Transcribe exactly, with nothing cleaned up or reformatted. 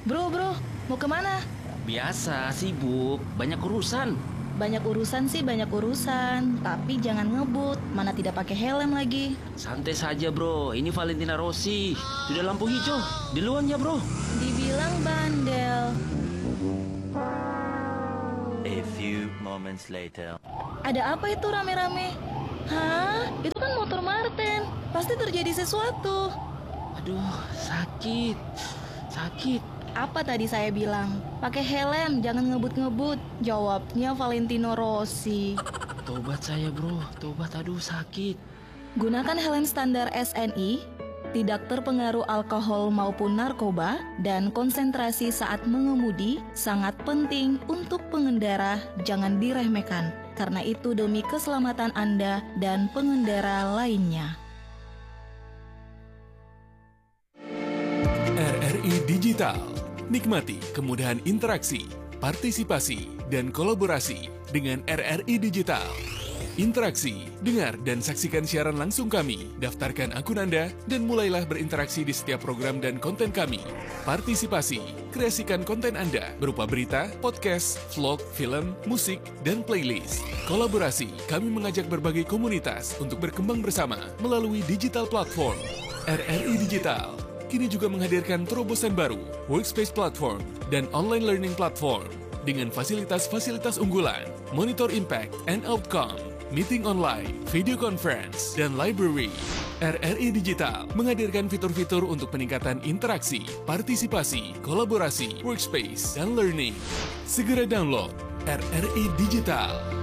Bro, bro, mau kemana? Biasa, sibuk, banyak urusan. Banyak urusan sih banyak urusan, tapi jangan ngebut, mana tidak pakai helm lagi. Santai saja bro, ini Valentina Rossi. Sudah lampu hijau, duluan ya bro. Dibilang bandel. A few moments later. Ada apa itu rame-rame? Hah? Itu kan motor Martin. Pasti terjadi sesuatu. Aduh, sakit. Sakit. Apa tadi saya bilang? Pakai helm, jangan ngebut-ngebut. Jawabnya Valentino Rossi. Tobat saya bro, tobat, aduh sakit. Gunakan helm standar S N I, tidak terpengaruh alkohol maupun narkoba, dan konsentrasi saat mengemudi sangat penting untuk pengendara, jangan diremehkan. Karena itu demi keselamatan Anda dan pengendara lainnya. R R I Digital. Nikmati kemudahan interaksi, partisipasi, dan kolaborasi dengan R R I Digital. Interaksi, dengar dan saksikan siaran langsung kami, daftarkan akun Anda, dan mulailah berinteraksi di setiap program dan konten kami. Partisipasi, kreasikan konten Anda berupa berita, podcast, vlog, film, musik, dan playlist. Kolaborasi, kami mengajak berbagai komunitas untuk berkembang bersama melalui digital platform. R R I Digital kini juga menghadirkan terobosan baru, workspace platform, dan online learning platform dengan fasilitas-fasilitas unggulan, monitor impact and outcome, meeting online, video conference, dan library. R R I Digital menghadirkan fitur-fitur untuk peningkatan interaksi, partisipasi, kolaborasi, workspace, dan learning. Segera download R R I Digital.